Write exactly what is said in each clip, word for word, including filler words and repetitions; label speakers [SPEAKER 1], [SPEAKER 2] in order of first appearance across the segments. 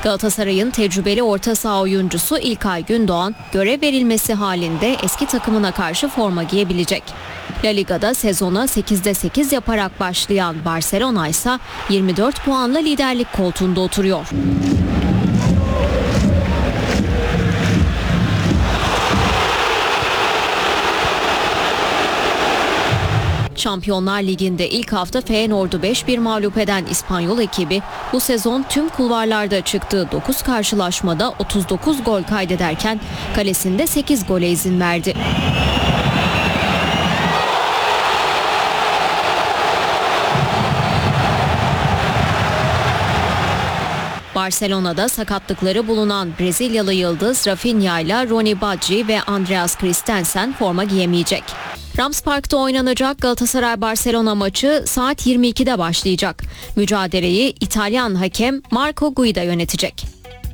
[SPEAKER 1] Galatasaray'ın tecrübeli orta saha oyuncusu İlkay Gündoğan görev verilmesi halinde eski takımına karşı forma giyebilecek. La Liga'da sezona sekizde sekiz yaparak başlayan Barcelona ise yirmi dört puanla liderlik koltuğunda oturuyor. Şampiyonlar Ligi'nde ilk hafta Feyenoord'u beş bir mağlup eden İspanyol ekibi bu sezon tüm kulvarlarda çıktığı dokuz karşılaşmada otuz dokuz gol kaydederken kalesinde sekiz gole izin verdi. Barcelona'da sakatlıkları bulunan Brezilyalı yıldız Rafinha ile Ronny Badji ve Andreas Christensen forma giyemeyecek. Rams Park'ta oynanacak Galatasaray-Barcelona maçı saat yirmi ikide başlayacak. Mücadeleyi İtalyan hakem Marco Guida yönetecek.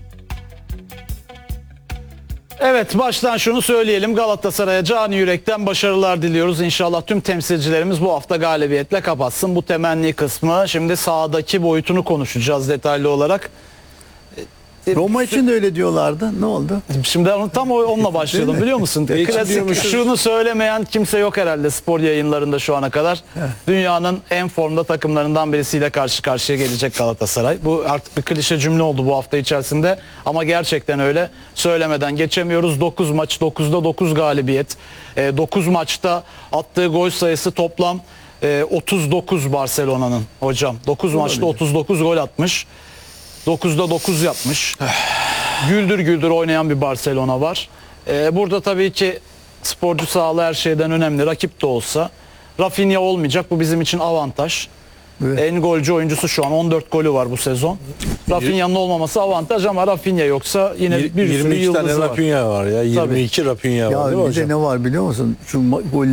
[SPEAKER 2] Evet, baştan şunu söyleyelim, Galatasaray'a canı yürekten başarılar diliyoruz. İnşallah tüm temsilcilerimiz bu hafta galibiyetle kapatsın bu temenni kısmı. Şimdi sahadaki boyutunu konuşacağız detaylı olarak.
[SPEAKER 3] Roma için de öyle diyorlardı. Ne oldu?
[SPEAKER 2] Şimdi onu tam onunla başlayalım, biliyor musun? Klasik, şunu söylemeyen kimse yok herhalde spor yayınlarında şu ana kadar. Dünyanın en formda takımlarından birisiyle karşı karşıya gelecek Galatasaray. Bu artık bir klişe cümle oldu bu hafta içerisinde. Ama gerçekten öyle. Söylemeden geçemiyoruz. dokuz maç, dokuzda dokuz galibiyet. dokuz maçta attığı gol sayısı toplam otuz dokuz Barcelona'nın hocam. dokuz maçta otuz dokuz gol atmış. dokuzda dokuz yapmış. Güldür güldür oynayan bir Barcelona var. Ee, burada tabii ki sporcu sağlığı her şeyden önemli. Rakip de olsa Rafinha olmayacak. Bu bizim için avantaj. Evet. En golcü oyuncusu şu an, on dört golü var bu sezon. Rafinha'nın olmaması avantaj ama Rafinha yoksa yine bir sürü
[SPEAKER 4] yirmi iki
[SPEAKER 2] yıldızı
[SPEAKER 4] tane
[SPEAKER 2] var.
[SPEAKER 4] Rafinha var ya. yirmi iki Rafinha var.
[SPEAKER 3] Ya
[SPEAKER 4] Değil mi
[SPEAKER 3] bir de
[SPEAKER 4] hocam?
[SPEAKER 3] ne var biliyor musun? Şu gol